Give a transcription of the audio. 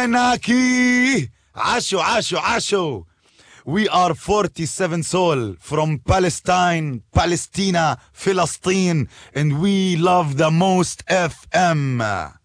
Senaki. Asho. We are 47 soul from Palestine, Palestina, Philistine, and we love the most FM.